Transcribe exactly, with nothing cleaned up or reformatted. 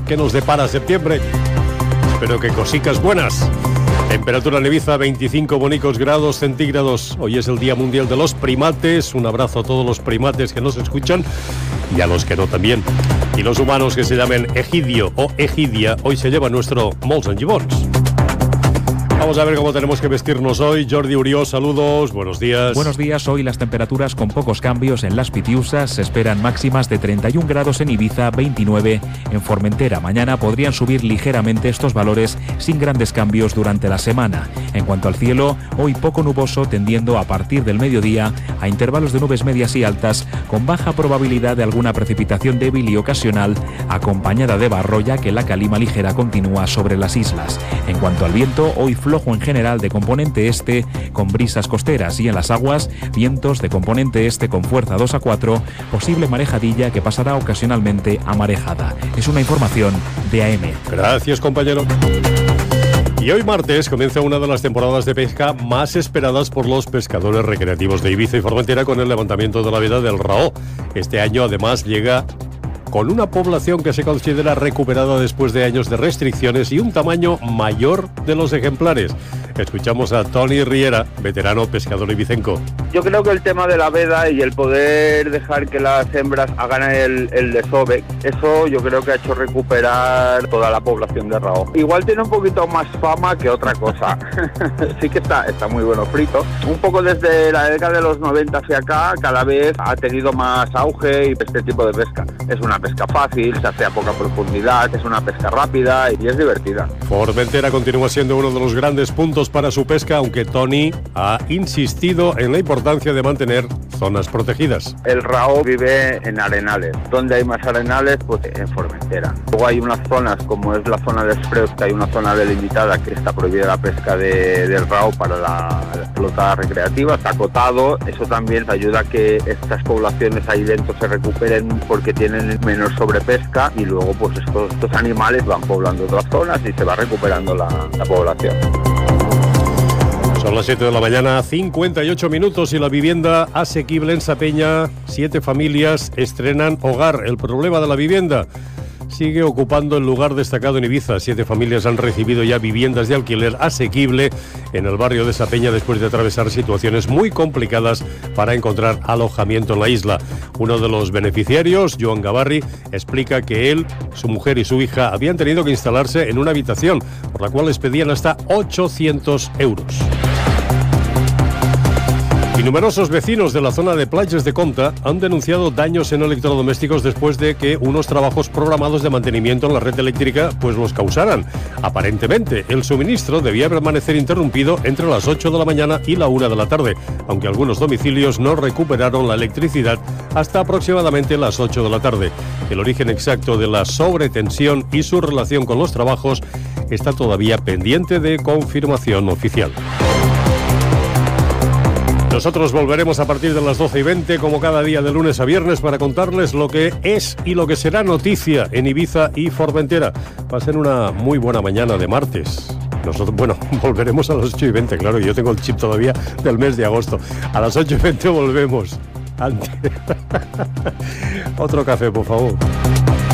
qué nos depara septiembre. Espero que cosicas buenas. Temperatura en Ibiza, veinticinco bonicos grados centígrados. Hoy es el Día Mundial de los Primates. Un abrazo a todos los primates que nos escuchan y a los que no también. Y los humanos que se llamen Egidio o Egidia, hoy se lleva nuestro Molts and Gibons. Vamos a ver cómo tenemos que vestirnos hoy. Jordi Urió, saludos, buenos días. Buenos días, hoy las temperaturas con pocos cambios en las Pitiusas. Se esperan máximas de treinta y un grados en Ibiza, veintinueve en Formentera. Mañana podrían subir ligeramente estos valores sin grandes cambios durante la semana. En cuanto al cielo, hoy poco nuboso, tendiendo a partir del mediodía a intervalos de nubes medias y altas, con baja probabilidad de alguna precipitación débil y ocasional, acompañada de barro, ya que la calima ligera continúa sobre las islas. En cuanto al viento, hoy flojo en general de componente este con brisas costeras, y en las aguas vientos de componente este con fuerza dos a cuatro, posible marejadilla que pasará ocasionalmente a marejada. Es una información de A M. Gracias, compañero. Y hoy martes comienza una de las temporadas de pesca más esperadas por los pescadores recreativos de Ibiza y Formentera con el levantamiento de la veda del Raó. Este año además llega con una población que se considera recuperada después de años de restricciones y un tamaño mayor de los ejemplares. Escuchamos a Tony Riera, veterano pescador ibicenco. Yo creo que el tema de la veda y el poder dejar que las hembras hagan el, el desove, eso yo creo que ha hecho recuperar toda la población de Raó. Igual tiene un poquito más fama que otra cosa. Sí que está, está muy bueno frito. Un poco desde la década de los noventa hacia acá, cada vez ha tenido más auge y este tipo de pesca. Es una pesca fácil, se hace a poca profundidad, es una pesca rápida y es divertida. Formentera continúa siendo uno de los grandes puntos para su pesca, aunque Tony ha insistido en la importancia de mantener zonas protegidas. El Raó vive en arenales. ¿Dónde hay más arenales? Pues en Formentera. Luego hay unas zonas, como es la zona de Espreus, que hay una zona delimitada que está prohibida la pesca de, del Raó para la, la flota recreativa, está acotado. Eso también ayuda a que estas poblaciones ahí dentro se recuperen porque tienen menor sobrepesca, y luego pues estos, estos animales van poblando otras zonas y se va recuperando la, la población. Son las siete de la mañana, cincuenta y ocho minutos, y la vivienda asequible en Sapeña. Siete familias estrenan hogar. El problema de la vivienda sigue ocupando el lugar destacado en Ibiza. Siete familias han recibido ya viviendas de alquiler asequible en el barrio de Sapeña después de atravesar situaciones muy complicadas para encontrar alojamiento en la isla. Uno de los beneficiarios, Joan Gavarri, explica que él, su mujer y su hija habían tenido que instalarse en una habitación, por la cual les pedían hasta ochocientos euros. Y numerosos vecinos de la zona de Platges de Comta han denunciado daños en electrodomésticos después de que unos trabajos programados de mantenimiento en la red eléctrica pues los causaran. Aparentemente, el suministro debía permanecer interrumpido entre las ocho de la mañana y la una de la tarde, aunque algunos domicilios no recuperaron la electricidad hasta aproximadamente las ocho de la tarde. El origen exacto de la sobretensión y su relación con los trabajos está todavía pendiente de confirmación oficial. Nosotros volveremos a partir de las doce y veinte, como cada día de lunes a viernes, para contarles lo que es y lo que será noticia en Ibiza y Formentera. Va a ser una muy buena mañana de martes. Nosotros, bueno, volveremos a las ocho y veinte, claro, yo tengo el chip todavía del mes de agosto. A las ocho y veinte volvemos. Antes. Otro café, por favor.